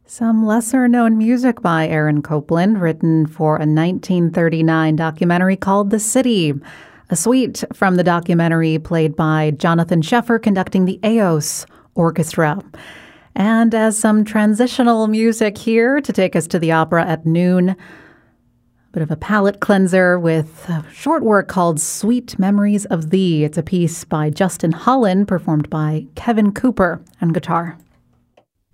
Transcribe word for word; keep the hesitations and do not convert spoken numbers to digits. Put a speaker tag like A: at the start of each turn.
A: Some lesser-known music by Aaron Copland, written for a nineteen thirty-nine documentary called The City. A suite from the documentary played by Jonathan Sheffer conducting the E O S Orchestra. And as some transitional music here to take us to the opera at noon, a bit of a palate cleanser with a short work called Sweet Memories of Thee. It's a piece by Justin Holland, performed by Kevin Cooper on guitar.